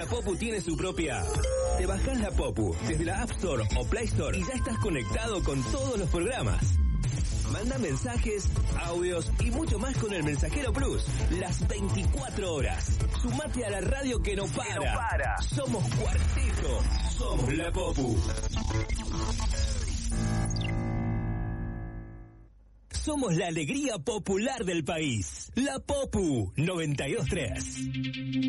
Popu tiene su propia app. Te bajás la Popu desde la App Store o Play Store y ya estás conectado con todos los programas. Manda mensajes, audios y mucho más con el Mensajero Plus. Las 24 horas. Sumate a la radio que no para. Somos Cuarteto. Somos la Popu. Somos la alegría popular del país. La Popu 92.3.